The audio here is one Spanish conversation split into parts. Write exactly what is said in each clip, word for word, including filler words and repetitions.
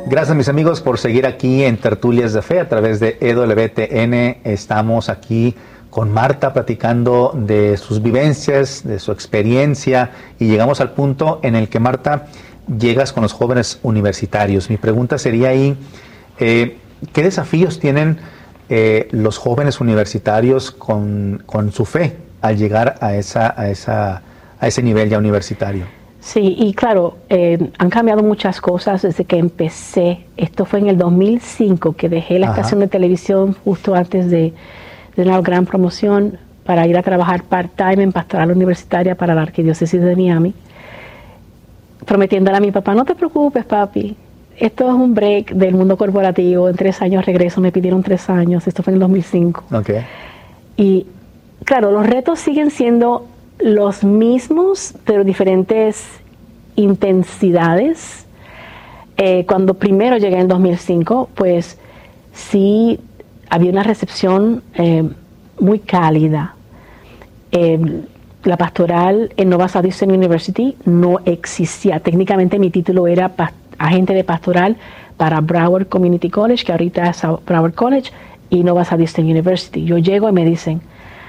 Gracias, mis amigos, por seguir aquí en Tertulias de Fe a través de E W T N. Estamos aquí con Marta platicando de sus vivencias, de su experiencia, y llegamos al punto en el que, Marta, llegas con los jóvenes universitarios. Mi pregunta sería ahí, eh, ¿qué desafíos tienen eh, los jóvenes universitarios con, con su fe al llegar a, esa, a, esa, a ese nivel ya universitario? Sí, y claro, eh, han cambiado muchas cosas desde que empecé. Esto fue en el dos mil cinco que dejé la Ajá. estación de televisión justo antes de, de una gran promoción para ir a trabajar part-time en pastoral universitaria para la Arquidiócesis de Miami, prometiéndole a mi papá, no te preocupes, papi, esto es un break del mundo corporativo, en tres años regreso. Me pidieron tres años, esto fue en el dos mil cinco. Okay. Y claro, los retos siguen siendo los mismos, pero diferentes intensidades. Eh, cuando primero llegué en el dos mil cinco, pues sí había una recepción eh, muy cálida. Eh, la pastoral en Nova Southeastern University no existía. Técnicamente mi título era agente de pastoral para Broward Community College, que ahorita es Broward College, y Nova Southeastern University. Yo llego y me dicen,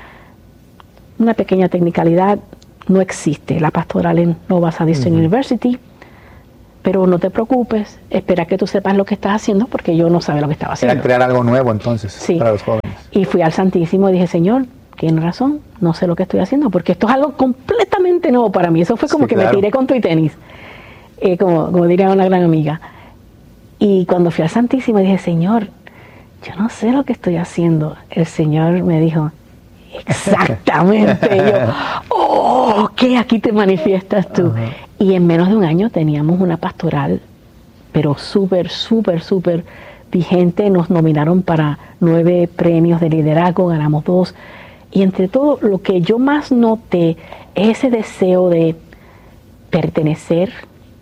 una pequeña tecnicalidad, no existe la pastoral en Nova Southeastern uh-huh. University, pero no te preocupes, espera que tú sepas lo que estás haciendo, porque yo no sabía lo que estaba haciendo. Era crear algo nuevo entonces, sí. para los jóvenes. Y fui al Santísimo y dije, Señor, tiene razón, no sé lo que estoy haciendo, porque esto es algo completamente nuevo para mí. Eso fue como sí, que claro. me tiré con tu y tenis, eh, como, como diría una gran amiga. Y cuando fui al Santísimo dije, Señor, yo no sé lo que estoy haciendo. El Señor me dijo, exactamente. Yo, oh, ¿qué? Aquí te manifiestas tú. Uh-huh. Y en menos de un año teníamos una pastoral, pero súper, súper, súper vigente. Nos nominaron para nueve premios de liderazgo, ganamos dos. Y entre todo, lo que yo más noté es ese deseo de pertenecer,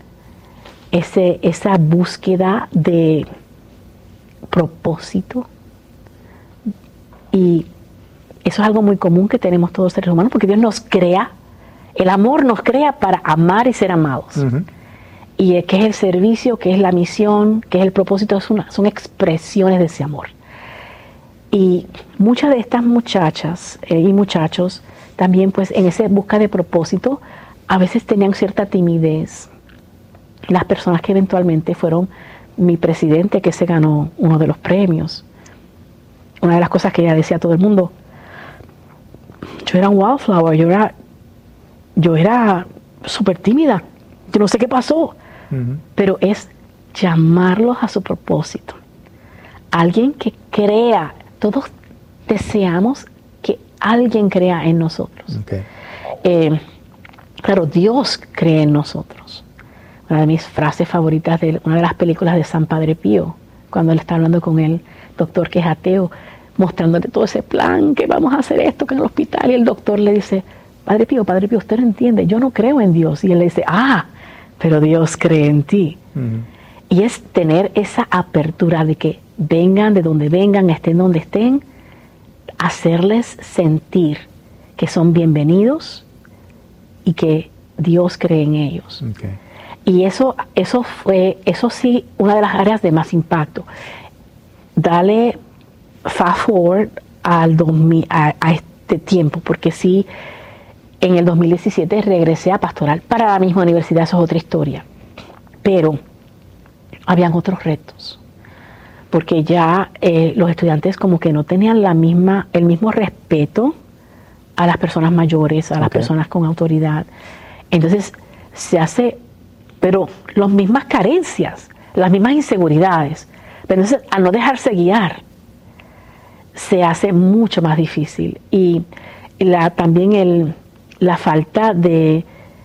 ese, esa búsqueda de propósito. Y eso es algo muy común que tenemos todos los seres humanos, porque Dios nos crea, el amor nos crea para amar y ser amados. Uh-huh. Y que es el servicio, que es la misión, que es el propósito, es una, son expresiones de ese amor. Y muchas de estas muchachas eh, y muchachos también, pues en esa busca de propósito, a veces tenían cierta timidez. Las personas que eventualmente fueron mi presidente, que se ganó uno de los premios, una de las cosas que ella decía a todo el mundo, yo era un wildflower, yo era, yo era súper tímida, yo no sé qué pasó, uh-huh. pero es llamarlos a su propósito. Alguien que crea, todos deseamos que alguien crea en nosotros. Okay. Eh, claro, Dios cree en nosotros. Una de mis frases favoritas de una de las películas de San Padre Pío, cuando él está hablando con el doctor que es ateo, mostrándole todo ese plan, que vamos a hacer esto, que en el hospital, y el doctor le dice, Padre Pío, Padre Pío, usted no entiende, yo no creo en Dios. Y él le dice, ah, pero Dios cree en ti. Uh-huh. Y es tener esa apertura de que vengan de donde vengan, estén donde estén, hacerles sentir que son bienvenidos y que Dios cree en ellos. Okay. Y eso, eso fue, eso sí, una de las áreas de más impacto. Dale fast forward al dos mil, a, a este tiempo, porque sí, en el dos mil diecisiete regresé a pastoral para la misma universidad, eso es otra historia. Pero habían otros retos, porque ya eh, los estudiantes como que no tenían la misma, el mismo respeto a las personas mayores, a okay. las personas con autoridad. Entonces se hace, pero las mismas carencias, las mismas inseguridades. Pero entonces, al no dejarse guiar, se hace mucho más difícil. Y la, también el, la falta de,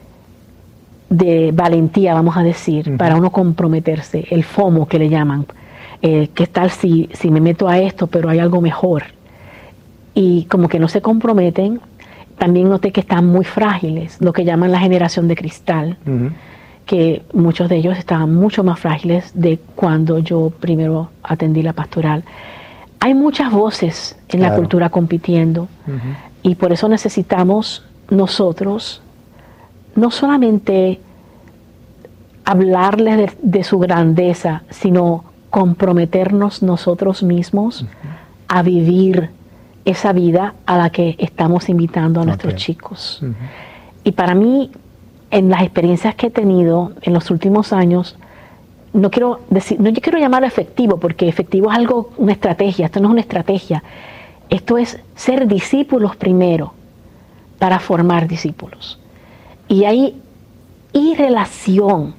de valentía, vamos a decir, uh-huh. para uno comprometerse, el FOMO que le llaman, eh, ¿qué tal si, si me meto a esto, pero hay algo mejor? Y como que no se comprometen. También noté que están muy frágiles, lo que llaman la generación de cristal, uh-huh. que muchos de ellos estaban mucho más frágiles de cuando yo primero atendí la pastoral. Hay muchas voces en claro. la cultura compitiendo, uh-huh. y por eso necesitamos nosotros no solamente hablarles de, de su grandeza, sino comprometernos nosotros mismos uh-huh. a vivir esa vida a la que estamos invitando a nuestros okay. chicos. Uh-huh. Y para mí, en las experiencias que he tenido en los últimos años, no quiero decir, no yo quiero llamarlo efectivo, porque efectivo es algo, una estrategia, esto no es una estrategia, esto es ser discípulos primero para formar discípulos. Y hay y relación,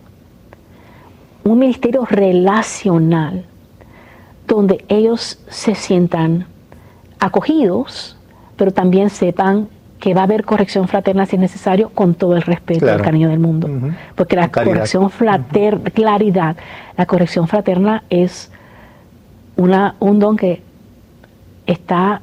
un ministerio relacional, donde ellos se sientan acogidos, pero también sepan que va a haber corrección fraterna si es necesario, con todo el respeto claro. y el cariño del mundo. Uh-huh. Porque la claridad. corrección fraterna, uh-huh. claridad, la corrección fraterna es una, un don que está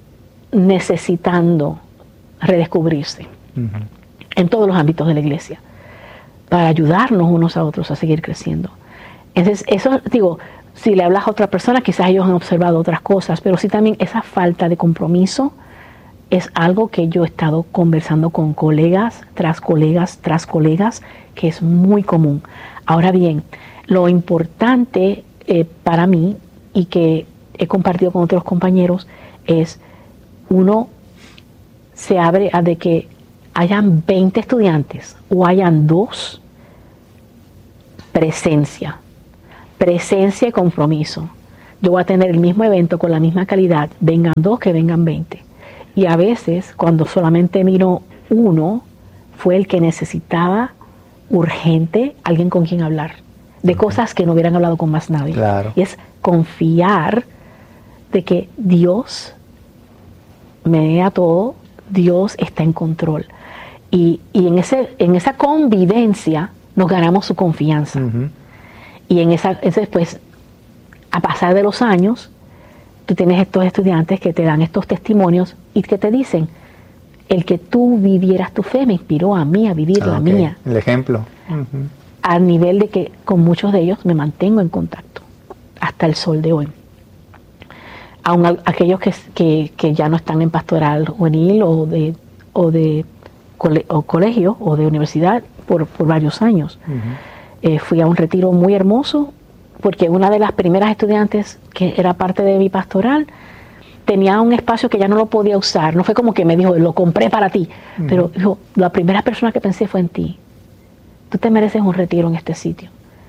necesitando redescubrirse uh-huh. en todos los ámbitos de la iglesia, para ayudarnos unos a otros a seguir creciendo. Entonces, eso, digo, si le hablas a otra persona, quizás ellos han observado otras cosas, pero sí también esa falta de compromiso es algo que yo he estado conversando con colegas, tras colegas, tras colegas, que es muy común. Ahora bien, lo importante eh, para mí, y que he compartido con otros compañeros, es uno se abre a de que hayan veinte estudiantes o hayan dos, presencia, presencia y compromiso. Yo voy a tener el mismo evento con la misma calidad, vengan dos que vengan veinte. Y a veces, cuando solamente miro uno, fue el que necesitaba urgente alguien con quien hablar, de okay. cosas que no hubieran hablado con más nadie. Claro. Y es confiar de que Dios me da todo, Dios está en control. Y, y en, ese, en esa convivencia nos ganamos su confianza. Uh-huh. Y en esa, ese, pues, a pasar de los años, tú tienes estos estudiantes que te dan estos testimonios y que te dicen, el que tú vivieras tu fe me inspiró a mí a vivir ah, la okay. mía. El ejemplo. Uh-huh. A nivel de que con muchos de ellos me mantengo en contacto hasta el sol de hoy. Aún a, aquellos que, que, que ya no están en pastoral juvenil o de, o de cole, o colegio o de universidad por, por varios años. Uh-huh. Eh, fui a un retiro muy hermoso, porque una de las primeras estudiantes que era parte de mi pastoral tenía un espacio que ya no lo podía usar. No fue como que me dijo, lo compré para ti, uh-huh. pero dijo, la primera persona que pensé fue en ti. Tú te mereces un retiro en este sitio.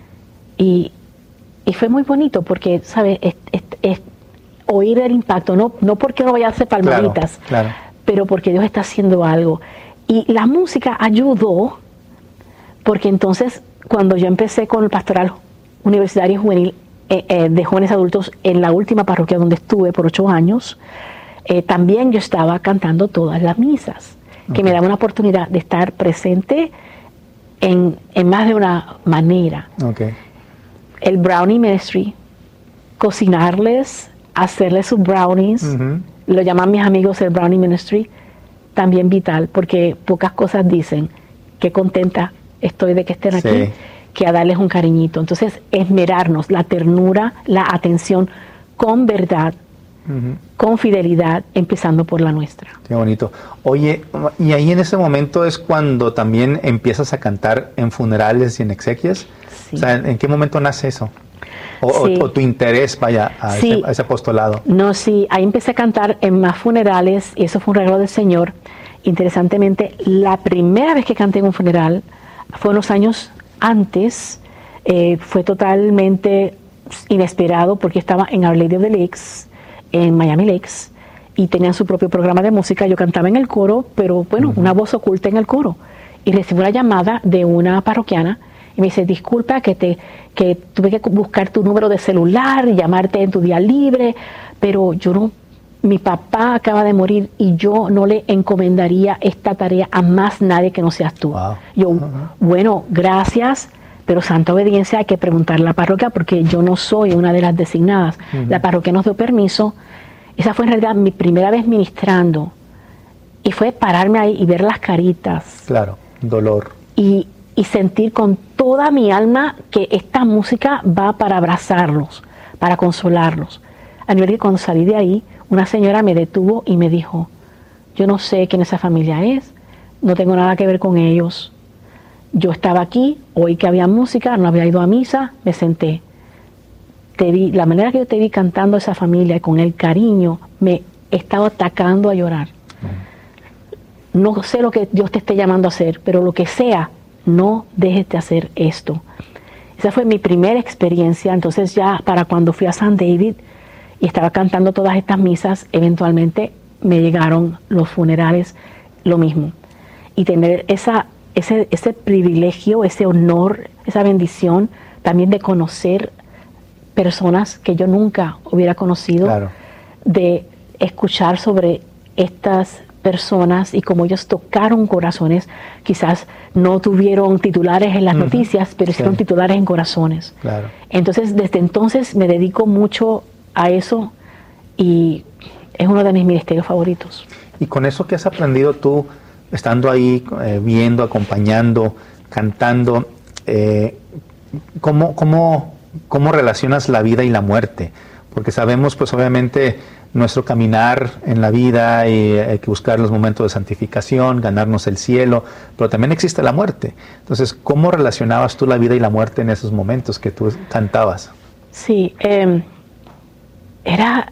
Y, y fue muy bonito porque, ¿sabes? Es, es, es oír el impacto, no, no porque no vaya a hacer palmaditas, claro, claro. pero porque Dios está haciendo algo. Y la música ayudó, porque entonces cuando yo empecé con el pastoral universitario juvenil eh, eh, de jóvenes adultos en la última parroquia donde estuve por ocho años, eh, también yo estaba cantando todas las misas, que okay. me daban una oportunidad de estar presente en, en más de una manera. Okay. El Brownie Ministry, cocinarles, hacerles sus brownies, uh-huh. lo llaman mis amigos el Brownie Ministry, también vital, porque pocas cosas dicen qué contenta estoy de que estén sí. aquí, que a darles un cariñito. Entonces, esmerarnos, la ternura, la atención con verdad, uh-huh. con fidelidad, empezando por la nuestra. Qué bonito. Oye, y ahí en ese momento es cuando también empiezas a cantar en funerales y en exequias. Sí. O sea, ¿en qué momento nace eso? O, sí. o, o tu interés, vaya, a, sí. ese, a ese apostolado. No, sí, ahí empecé a cantar en más funerales y eso fue un regalo del Señor. Interesantemente, la primera vez que canté en un funeral fue en los años antes, eh, fue totalmente inesperado porque estaba en Our Lady of the Lakes, en Miami Lakes, y tenían su propio programa de música. Yo cantaba en el coro, pero bueno, uh-huh. una voz oculta en el coro. Y recibí una llamada de una parroquiana y me dice, disculpa que te que tuve que buscar tu número de celular y llamarte en tu día libre, pero yo no, mi papá acaba de morir y yo no le encomendaría esta tarea a más nadie que no seas tú. Wow. Yo, uh-huh. bueno, gracias, pero santa obediencia hay que preguntarle a la parroquia porque yo no soy una de las designadas. Uh-huh. La parroquia nos dio permiso. Esa fue en realidad mi primera vez ministrando y fue pararme ahí y ver las caritas. Claro, dolor. Y y sentir con toda mi alma que esta música va para abrazarlos, para consolarlos. A nivel que cuando salí de ahí, una señora me detuvo y me dijo, yo no sé quién esa familia es, no tengo nada que ver con ellos, yo estaba aquí, oí que había música, no había ido a misa, me senté. Te vi, la manera que yo te vi cantando a esa familia con el cariño, me estaba atacando a llorar. No sé lo que Dios te esté llamando a hacer, pero lo que sea, no dejes de hacer esto. Esa fue mi primera experiencia. Entonces ya para cuando fui a San David y estaba cantando todas estas misas, eventualmente me llegaron los funerales, lo mismo. Y tener esa, ese, ese privilegio, ese honor, esa bendición también de conocer personas que yo nunca hubiera conocido, claro, de escuchar sobre estas personas y cómo ellos tocaron corazones. Quizás no tuvieron titulares en las uh-huh. noticias, pero hicieron sí. titulares en corazones. Claro. Entonces, desde entonces me dedico mucho a eso y es uno de mis ministerios favoritos. Y con eso que has aprendido tú, estando ahí, eh, viendo, acompañando, cantando, eh, ¿cómo, cómo ¿cómo relacionas la vida y la muerte? Porque sabemos, pues obviamente, nuestro caminar en la vida y hay que buscar los momentos de santificación, ganarnos el cielo, pero también existe la muerte. Entonces, ¿cómo relacionabas tú la vida y la muerte en esos momentos que tú cantabas? Sí, eh, era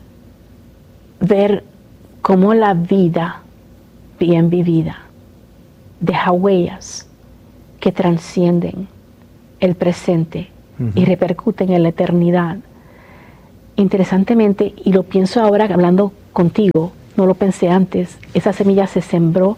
ver cómo la vida bien vivida deja huellas que trascienden el presente Uh-huh. y repercuten en la eternidad. Interesantemente, y lo pienso ahora hablando contigo, no lo pensé antes, esa semilla se sembró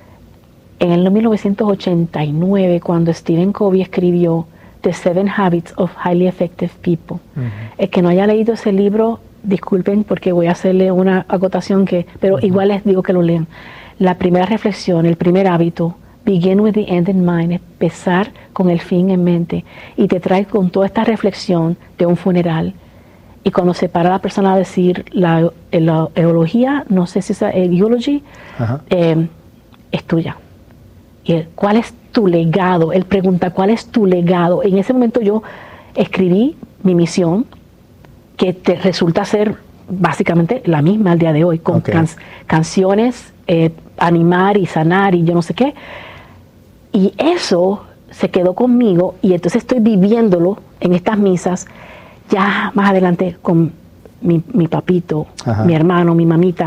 en el mil novecientos ochenta y nueve cuando Stephen Covey escribió The Seven Habits of Highly Effective People. Uh-huh. El que no haya leído ese libro, disculpen porque voy a hacerle una acotación, que, pero uh-huh. igual les digo que lo lean. La primera reflexión, el primer hábito, begin with the end in mind, empezar con el fin en mente, y te trae con toda esta reflexión de un funeral. Y cuando se para la persona a decir la, la eulogía, no sé si es el eulogy, eh, es tuya. Y él, ¿cuál es tu legado? Él pregunta, ¿cuál es tu legado? En ese momento yo escribí mi misión, que te resulta ser básicamente la misma al día de hoy, con okay. can, canciones, eh, animar y sanar y yo no sé qué. Y eso se quedó conmigo y entonces estoy viviéndolo en estas misas, ya más adelante con mi, mi papito, Ajá. mi hermano, mi mamita,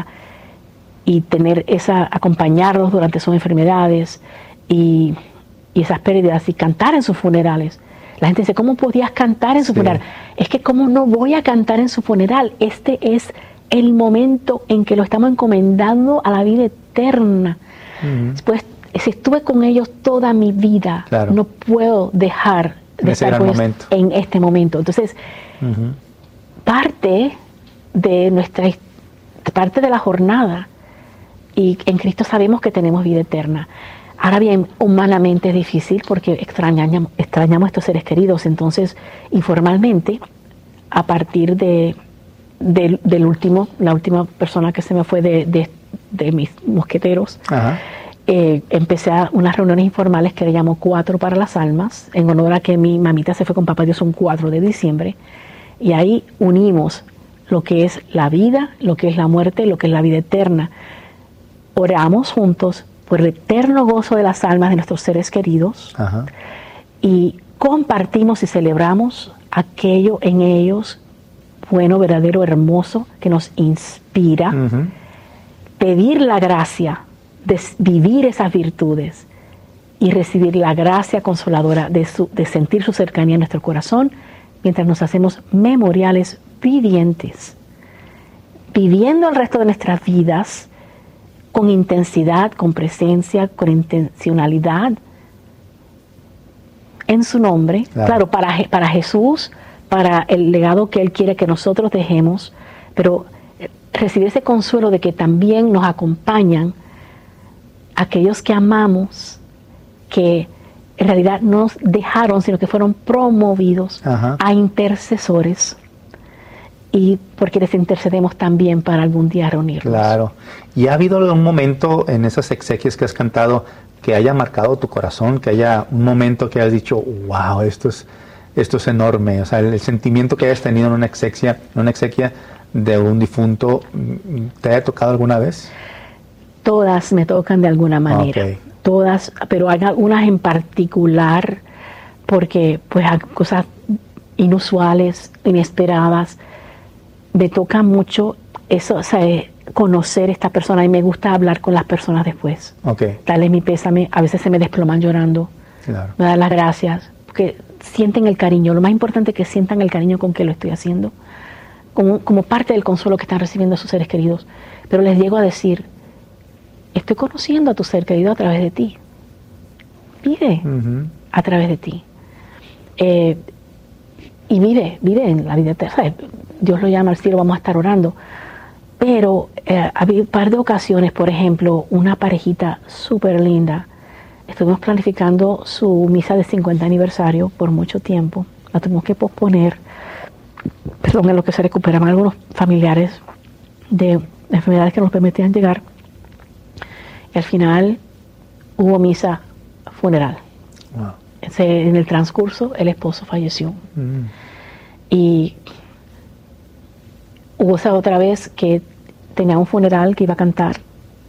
y tener esa, acompañarlos durante sus enfermedades y, y esas pérdidas y cantar en sus funerales. La gente dice, ¿cómo podías cantar en su sí. funeral? Es que ¿cómo no voy a cantar en su funeral? Este es el momento en que lo estamos encomendando a la vida eterna. Uh-huh. Después, si estuve con ellos toda mi vida, claro. no puedo dejar de Ese estar con ellos en este momento. Entonces, uh-huh. parte de nuestra parte de la jornada, y en Cristo sabemos que tenemos vida eterna. Ahora bien, humanamente es difícil porque extrañamos, extrañamos a estos seres queridos. Entonces, informalmente, a partir de, de del último, la última persona que se me fue de, de, de mis mosqueteros, Ajá. Eh, empecé a unas reuniones informales que le llamo Cuatro para las Almas, en honor a que mi mamita se fue con papá Dios un cuatro de diciembre, y ahí unimos lo que es la vida, lo que es la muerte, lo que es la vida eterna. Oramos juntos por el eterno gozo de las almas de nuestros seres queridos, Ajá. y compartimos y celebramos aquello en ellos bueno, verdadero, hermoso, que nos inspira, uh-huh. pedir la gracia de vivir esas virtudes y recibir la gracia consoladora de, su, de sentir su cercanía en nuestro corazón, mientras nos hacemos memoriales vivientes, viviendo el resto de nuestras vidas con intensidad, con presencia, con intencionalidad en su nombre, claro, claro para, para Jesús, para el legado que Él quiere que nosotros dejemos, pero recibir ese consuelo de que también nos acompañan aquellos que amamos, que en realidad no nos dejaron, sino que fueron promovidos Ajá. a intercesores, y porque les intercedemos también para algún día reunirnos. Claro. ¿Y ha habido algún momento en esas exequias que has cantado que haya marcado tu corazón, que haya un momento que hayas dicho, wow, esto es, esto es enorme? O sea, el, el sentimiento que hayas tenido en una exequia, en una exequia de un difunto, ¿te haya tocado alguna vez? Todas me tocan de alguna manera. Okay. todas, pero hay algunas en particular porque pues hay cosas inusuales, inesperadas. Me toca mucho eso, o sea, conocer a esta persona, y me gusta hablar con las personas después. Okay. Darles mi pésame, a veces se me desploman llorando, claro. Me dan las gracias, porque sienten el cariño. Lo más importante es que sientan el cariño con que lo estoy haciendo, como, como parte del consuelo que están recibiendo a sus seres queridos. Pero les llego a decir, estoy conociendo a tu ser querido a través de ti. Vive uh-huh. a través de ti. Eh, y vive, vive en la vida eterna. Dios lo llama al cielo, vamos a estar orando. Pero eh, había un par de ocasiones, por ejemplo, una parejita súper linda. Estuvimos planificando su misa de cincuenta aniversario por mucho tiempo. La tuvimos que posponer, perdón, en lo que se recuperaban algunos familiares de enfermedades que nos permitían llegar. Y al final hubo misa funeral. Wow. En el transcurso el esposo falleció. Mm. Y hubo esa otra vez que tenía un funeral que iba a cantar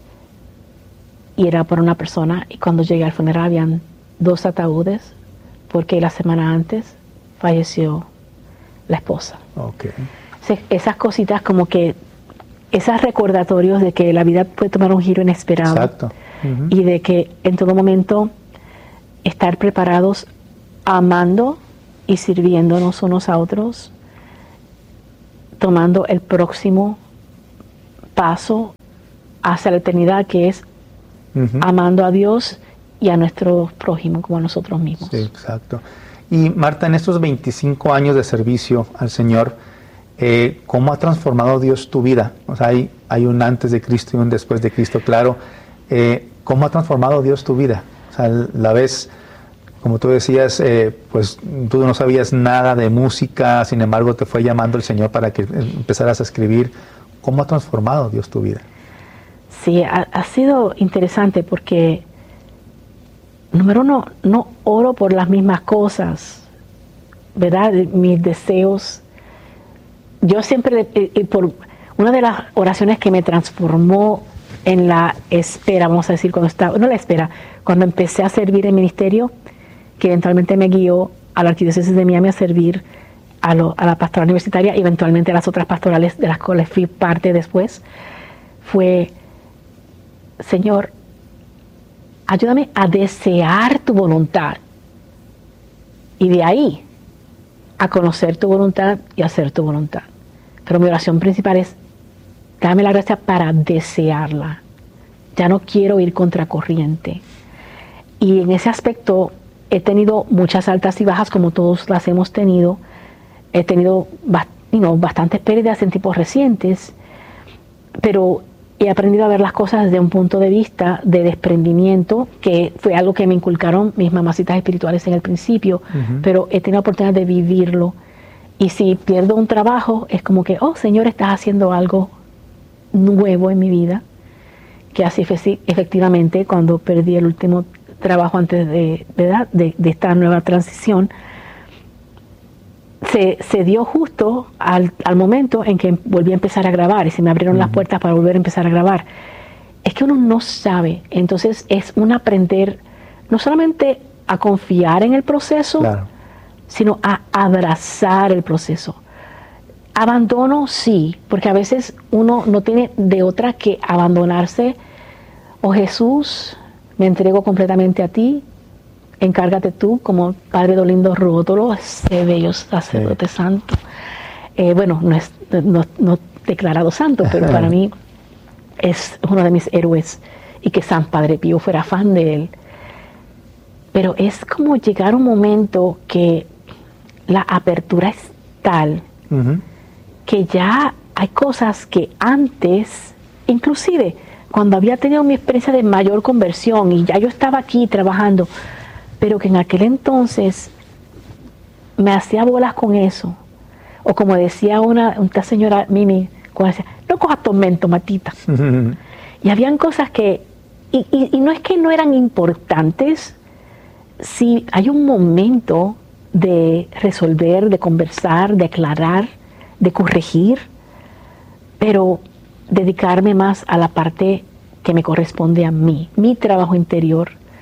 y era por una persona, y cuando llegué al funeral habían dos ataúdes porque la semana antes falleció la esposa. Okay. Esas cositas como que, esos recordatorios de que la vida puede tomar un giro inesperado. Exacto. Uh-huh. Y de que en todo momento estar preparados, amando y sirviéndonos unos a otros, tomando el próximo paso hacia la eternidad, que es uh-huh. amando a Dios y a nuestro prójimo como a nosotros mismos. Sí, exacto. Y Marta, en estos veinticinco años de servicio al Señor, eh, ¿cómo ha transformado Dios tu vida? O sea, hay, hay un antes de Cristo y un después de Cristo, claro. Eh, ¿Cómo ha transformado Dios tu vida? O sea, la vez, como tú decías, eh, pues tú no sabías nada de música, sin embargo te fue llamando el Señor para que empezaras a escribir. ¿Cómo ha transformado Dios tu vida? Sí, ha, ha sido interesante porque, número uno, no oro por las mismas cosas, ¿verdad? Mis deseos. Yo siempre, eh, por una de las oraciones que me transformó en la espera, vamos a decir, cuando estaba, no la espera, cuando empecé a servir en ministerio, que eventualmente me guió a la Arquidiócesis de Miami a servir a, lo, a la pastoral universitaria y eventualmente a las otras pastorales de las cuales fui parte después, fue: Señor, ayúdame a desear tu voluntad, y de ahí a conocer tu voluntad y hacer tu voluntad. Pero mi oración principal es: dame la gracia para desearla. Ya no quiero ir contracorriente. Y en ese aspecto he tenido muchas altas y bajas, como todos las hemos tenido. He tenido you know, bastantes pérdidas en tiempos recientes, pero he aprendido a ver las cosas desde un punto de vista de desprendimiento, que fue algo que me inculcaron mis mamacitas espirituales en el principio, uh-huh. pero he tenido la oportunidad de vivirlo. Y si pierdo un trabajo, es como que, oh Señor, estás haciendo algo nuevo en mi vida, que así efectivamente cuando perdí el último trabajo antes de, ¿verdad? de, de esta nueva transición, se, se dio justo al, al momento en que volví a empezar a grabar y se me abrieron uh-huh. las puertas para volver a empezar a grabar. Es que uno no sabe, entonces es un aprender no solamente a confiar en el proceso, claro. sino a abrazar el proceso. Abandono, sí, porque a veces uno no tiene de otra que abandonarse. Oh Jesús, me entrego completamente a ti, encárgate tú, como Padre Dolindo Ruotolo, ese bello sacerdote sí. santo. Eh, bueno, no es no, no declarado santo, pero para mí es uno de mis héroes, y que San Padre Pío fuera fan de él. Pero es como llegar a un momento que la apertura es tal uh-huh. que ya hay cosas que antes, inclusive cuando había tenido mi experiencia de mayor conversión y ya yo estaba aquí trabajando, pero que en aquel entonces me hacía bolas con eso. O como decía una, una señora Mimi, cuando decía, no cojas tormento, Matita. Uh-huh. Y habían cosas que, y, y, y no es que no eran importantes, si hay un momento de resolver, de conversar, de aclarar, de corregir, pero dedicarme más a la parte que me corresponde a mí, mi trabajo interior,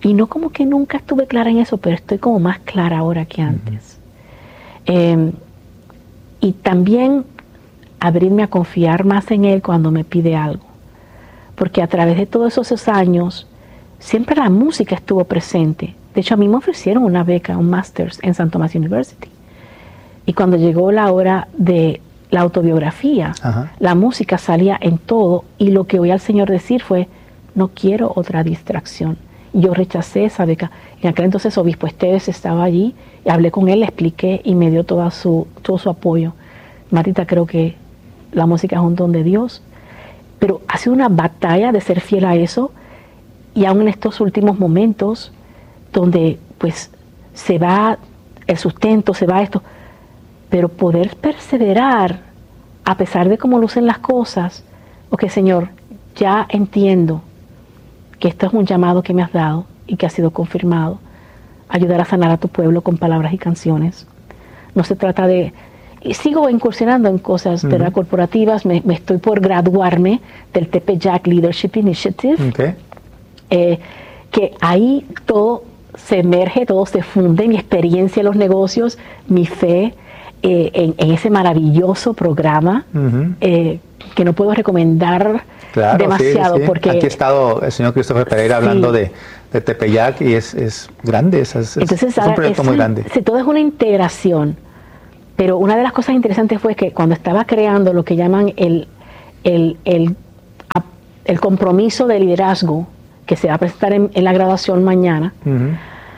Y no como que nunca estuve clara en eso, pero estoy como más clara ahora que antes. Uh-huh. eh, y también abrirme a confiar más en Él cuando me pide algo. Porque a través de todos esos años, siempre la música estuvo presente. De hecho, a mí me ofrecieron una beca, un Masters en Saint Thomas University. Y cuando llegó la hora de la autobiografía, uh-huh. la música salía en todo. Y lo que oí al Señor decir fue, no quiero otra distracción. Y yo rechacé esa beca. En aquel entonces Obispo Esteves estaba allí, y hablé con él, le expliqué y me dio toda su, todo su apoyo. Martita, creo que la música es un don de Dios. Pero ha sido una batalla de ser fiel a eso, y aún en estos últimos momentos donde pues se va el sustento, se va esto, pero poder perseverar a pesar de cómo lucen las cosas. Ok, Señor, ya entiendo que esto es un llamado que me has dado y que ha sido confirmado, ayudar a sanar a tu pueblo con palabras y canciones. No se trata de... Y sigo incursionando en cosas, uh-huh. ¿verdad? corporativas. Me, me estoy por graduarme del Tepeyac Leadership Initiative. Okay. Eh, que ahí todo se emerge, todo se funde, mi experiencia en los negocios, mi fe eh, en, en ese maravilloso programa uh-huh. eh, que no puedo recomendar claro, demasiado. Sí, sí. Porque aquí ha estado el señor Christopher Pereira sí. hablando de, de Tepeyac y es, es grande, es, es, Entonces, es un proyecto es muy grande. Si todo es una integración. Pero una de las cosas interesantes fue que cuando estaba creando lo que llaman el, el, el, el compromiso de liderazgo, que se va a presentar en, en la graduación mañana, uh-huh.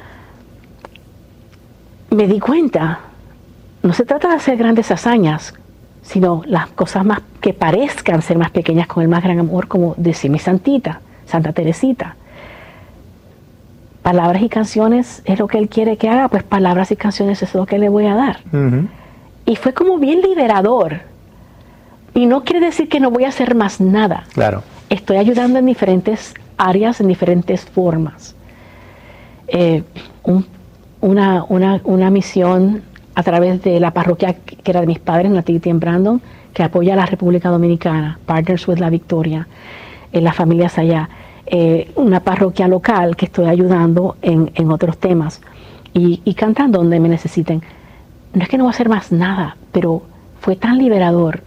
me di cuenta, no se trata de hacer grandes hazañas, sino las cosas más que parezcan ser más pequeñas con el más gran amor, como decía mi santita, Santa Teresita. Palabras y canciones es lo que Él quiere que haga, pues palabras y canciones es lo que le voy a dar. Uh-huh. Y fue como bien liberador. Y no quiere decir que no voy a hacer más nada. Claro. Estoy ayudando en diferentes áreas, en diferentes formas. Eh, un, una, una, una misión a través de la parroquia que era de mis padres, Nativity en Brandon, que apoya a la República Dominicana, Partners with la Victoria, en las familias allá. Eh, una parroquia local que estoy ayudando en, en otros temas. Y, y cantando donde me necesiten. No es que no voy a hacer más nada, pero fue tan liberador.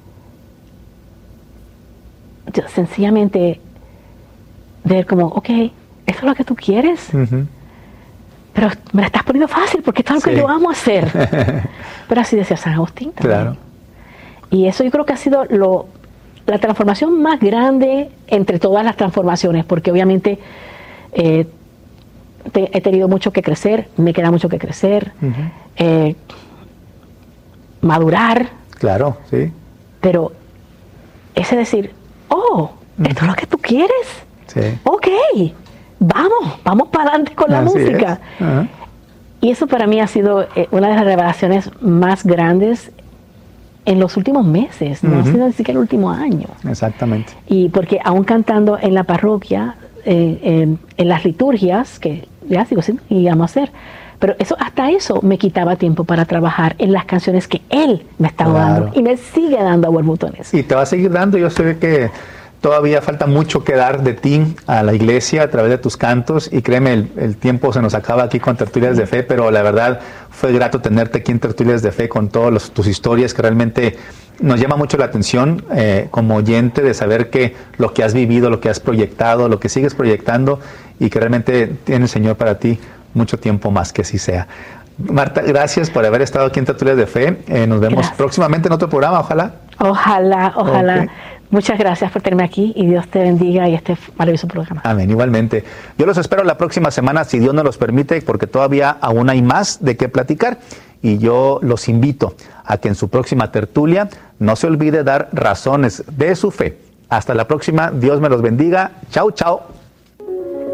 Yo, sencillamente ver como, ok, ¿eso es lo que tú quieres? Uh-huh. Pero me la estás poniendo fácil porque esto es lo sí. que yo amo hacer. Pero así decía San Agustín también. Claro. Y eso yo creo que ha sido lo, la transformación más grande entre todas las transformaciones, porque obviamente eh, te, he tenido mucho que crecer, me queda mucho que crecer. Uh-huh. Eh, madurar. Claro, sí. Pero ese decir, oh, uh-huh. esto es lo que tú quieres. Sí. Ok, vamos, vamos para adelante con la Así música. Uh-huh. Y eso para mí ha sido eh, una de las revelaciones más grandes en los últimos meses, uh-huh. no ha sido ni siquiera el último año. Exactamente. Y porque aún cantando en la parroquia, eh, eh, en las liturgias, que ya sigo haciendo y vamos a hacer, pero eso, hasta eso me quitaba tiempo para trabajar en las canciones que Él me estaba claro. dando y me sigue dando a borbotones. Y te va a seguir dando. Yo sé que todavía falta mucho que dar de ti a la iglesia a través de tus cantos y créeme, el, el tiempo se nos acaba aquí con Tertulias de Fe, pero la verdad fue grato tenerte aquí en Tertulias de Fe con todas tus historias que realmente nos llama mucho la atención eh, como oyente de saber que lo que has vivido, lo que has proyectado, lo que sigues proyectando y que realmente tiene el Señor para ti mucho tiempo más, que así sea. Marta, gracias por haber estado aquí en Tertulias de Fe. Eh, nos vemos gracias. próximamente en otro programa, ojalá. Ojalá, ojalá. Okay. Muchas gracias por tenerme aquí y Dios te bendiga y este maravilloso programa. Amén, igualmente. Yo los espero la próxima semana, si Dios nos los permite, porque todavía aún hay más de qué platicar. Y yo los invito a que en su próxima tertulia no se olvide dar razones de su fe. Hasta la próxima. Dios me los bendiga. Chao, chao.